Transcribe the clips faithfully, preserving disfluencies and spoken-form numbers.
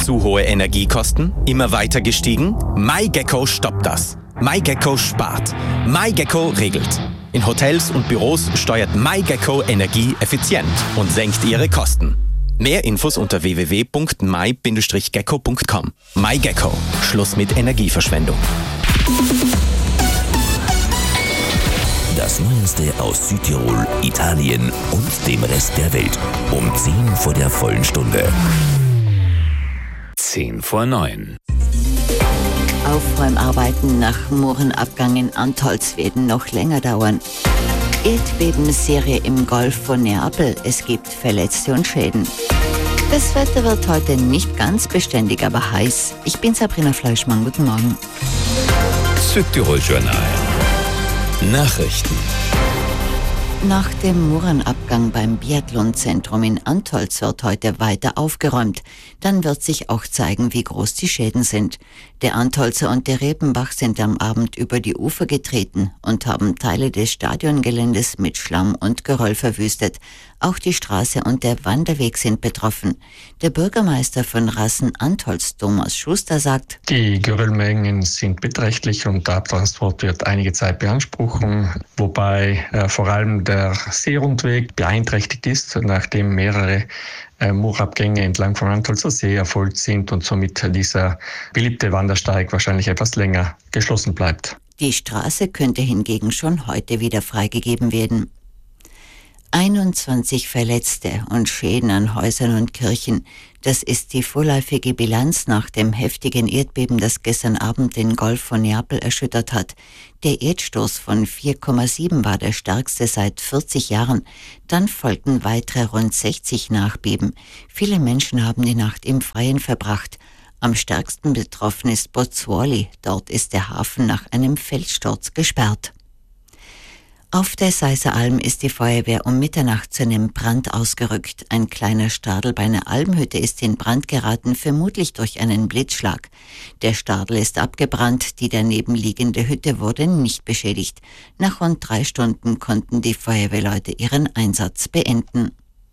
Zu hohe Energiekosten? Immer weiter gestiegen? MyGecko stoppt das. MyGecko spart. MyGecko regelt. In Hotels und Büros steuert MyGecko Energie effizient und senkt ihre Kosten. Mehr Infos unter w w w punkt my Bindestrich gecko punkt com. MyGecko. Schluss mit Energieverschwendung. Das Neueste aus Südtirol, Italien und dem Rest der Welt. Um zehn vor der vollen Stunde. Zehn vor neun. Aufräumarbeiten nach Murenabgang in Antholz werden noch länger dauern. Erdbebenserie im Golf von Neapel. Es gibt Verletzte und Schäden. Das Wetter wird heute nicht ganz beständig, aber heiß. Ich bin Sabrina Fleischmann. Guten Morgen. Südtirol Journal. Nachrichten. Nach dem Murenabgang beim Biathlonzentrum in Antholz wird heute weiter aufgeräumt. Dann wird sich auch zeigen, wie groß die Schäden sind. Der Antholzer und der Repenbach sind am Abend über die Ufer getreten und haben Teile des Stadiongeländes mit Schlamm und Geröll verwüstet. Auch die Straße und der Wanderweg sind betroffen. Der Bürgermeister von Rassen-Antholz, Thomas Schuster, sagt: Die Geröllmengen sind beträchtlich und der Abtransport wird einige Zeit beanspruchen, wobei äh, vor allem der Seerundweg beeinträchtigt ist, nachdem mehrere äh, Murabgänge entlang vom Antholzer See erfolgt sind und somit dieser beliebte Wandersteig wahrscheinlich etwas länger geschlossen bleibt. Die Straße könnte hingegen schon heute wieder freigegeben werden. einundzwanzig Verletzte und Schäden an Häusern und Kirchen. Das ist die vorläufige Bilanz nach dem heftigen Erdbeben, das gestern Abend den Golf von Neapel erschüttert hat. Der Erdstoß von vier Komma sieben war der stärkste seit vierzig Jahren. Dann folgten weitere rund sechzig Nachbeben. Viele Menschen haben die Nacht im Freien verbracht. Am stärksten betroffen ist Pozzuoli. Dort ist der Hafen nach einem Felssturz gesperrt. Auf der Seiseralm ist die Feuerwehr um Mitternacht zu einem Brand ausgerückt. Ein kleiner Stadel bei einer Almhütte ist in Brand geraten, vermutlich durch einen Blitzschlag. Der Stadel ist abgebrannt, die daneben liegende Hütte wurde nicht beschädigt. Nach rund drei Stunden konnten die Feuerwehrleute ihren Einsatz beenden.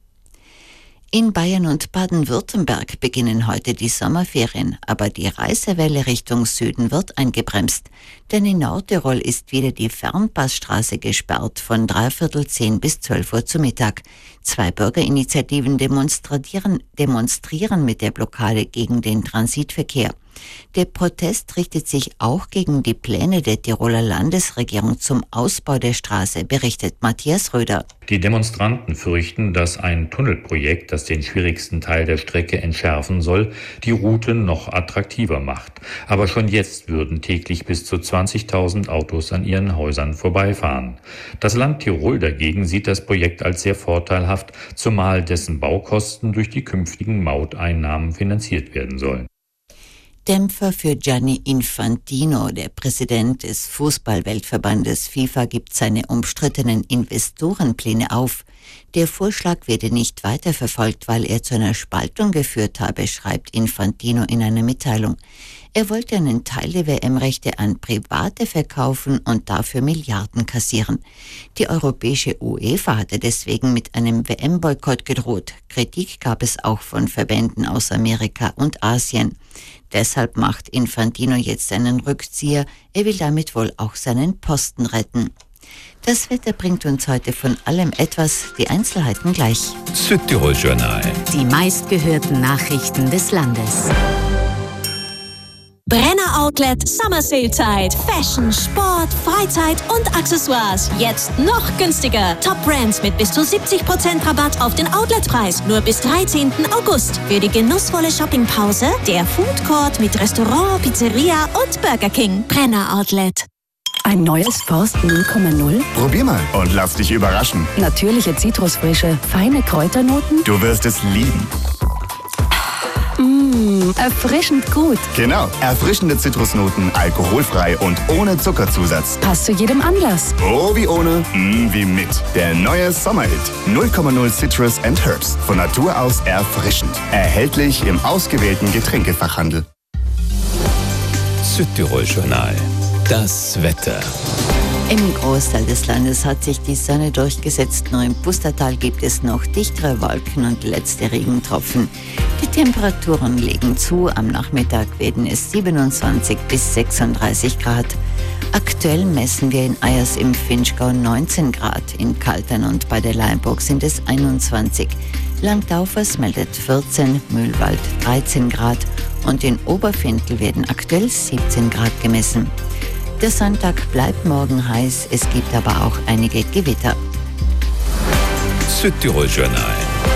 In Bayern und Baden-Württemberg beginnen heute die Sommerferien, aber die Reisewelle Richtung Süden wird eingebremst. Denn in Nordtirol ist wieder die Fernpassstraße gesperrt von dreiviertel zehn bis zwölf Uhr zu Mittag. Zwei Bürgerinitiativen demonstrieren, demonstrieren mit der Blockade gegen den Transitverkehr. Der Protest richtet sich auch gegen die Pläne der Tiroler Landesregierung zum Ausbau der Straße, berichtet Matthias Röder. Die Demonstranten fürchten, dass ein Tunnelprojekt, das den schwierigsten Teil der Strecke entschärfen soll, die Route noch attraktiver macht. Aber schon jetzt würden täglich bis zu zwanzigtausend Autos an ihren Häusern vorbeifahren. Das Land Tirol dagegen sieht das Projekt als sehr vorteilhaft, zumal dessen Baukosten durch die künftigen Mauteinnahmen finanziert werden sollen. Dämpfer für Gianni Infantino, der Präsident des Fußballweltverbandes FIFA, gibt seine umstrittenen Investorenpläne auf. Der Vorschlag werde nicht weiterverfolgt, weil er zu einer Spaltung geführt habe, schreibt Infantino in einer Mitteilung. Er wollte einen Teil der W M-Rechte an Private verkaufen und dafür Milliarden kassieren. Die europäische UEFA hatte deswegen mit einem W M-Boykott gedroht. Kritik gab es auch von Verbänden aus Amerika und Asien. Deshalb macht Infantino jetzt einen Rückzieher. Er will damit wohl auch seinen Posten retten. Das Wetter bringt uns heute von allem etwas, die Einzelheiten gleich. Südtirol Journal. Die meistgehörten Nachrichten des Landes. Brenner Outlet Summer Sale Zeit. Fashion, Sport, Freizeit und Accessoires. Jetzt noch günstiger. Top Brands mit bis zu siebzig Prozent Rabatt auf den Outletpreis. Nur bis dreizehnten August. Für die genussvolle Shoppingpause der Food Court mit Restaurant, Pizzeria und Burger King. Brenner Outlet. Ein neues Forst null Komma null? Probier mal und lass dich überraschen. Natürliche Zitrusfrische, feine Kräuternoten? Du wirst es lieben. Mmh, erfrischend gut. Genau, erfrischende Zitrusnoten, alkoholfrei und ohne Zuckerzusatz. Passt zu jedem Anlass. Oh wie ohne, mm wie mit. Der neue Sommerhit. null Komma null Citrus and Herbs. Von Natur aus erfrischend. Erhältlich im ausgewählten Getränkefachhandel. Südtirol Journal. Das Wetter. Im Großteil des Landes hat sich die Sonne durchgesetzt, nur im Pustertal gibt es noch dichtere Wolken und letzte Regentropfen. Die Temperaturen legen zu, am Nachmittag werden es siebenundzwanzig bis sechsunddreißig Grad. Aktuell messen wir in Eyers im Vinschgau neunzehn Grad, in Kaltern und bei der Leimburg sind es einundzwanzig. Langtaufers meldet vierzehn, Mühlwald dreizehn Grad und in Oberfindl werden aktuell siebzehn Grad gemessen. Der Sonntag bleibt morgen heiß, es gibt aber auch einige Gewitter. Südtirol Journal.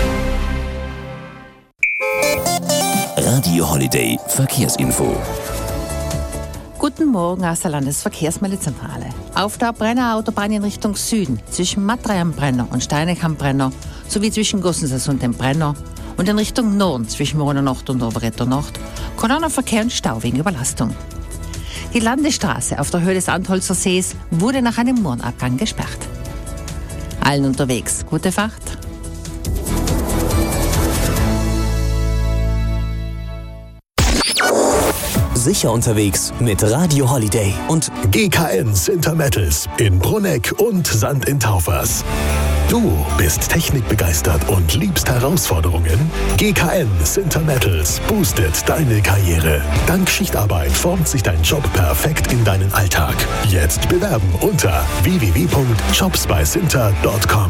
Radio Holiday Verkehrsinfo. Guten Morgen aus der Landesverkehrsmeldezentrale. Auf der Brenner Autobahn in Richtung Süden zwischen Matrei am Brenner und Steinach am Brenner sowie zwischen Gossensas und dem Brenner und in Richtung Norden zwischen Mona Nord und Oberetto Nord Kanonenverkehr und Stau wegen Überlastung. Die Landesstraße auf der Höhe des Antholzer Sees wurde nach einem Murnabgang gesperrt. Allen unterwegs gute Fahrt. Sicher unterwegs mit Radio Holiday und G K N Sintermettels in Brunegg und Sand in Taufers. Du bist technikbegeistert und liebst Herausforderungen? G K N Sintermettels boostet deine Karriere. Dank Schichtarbeit formt sich dein Job perfekt in deinen Alltag. Jetzt bewerben unter w w w punkt jobs bei sinter punkt com.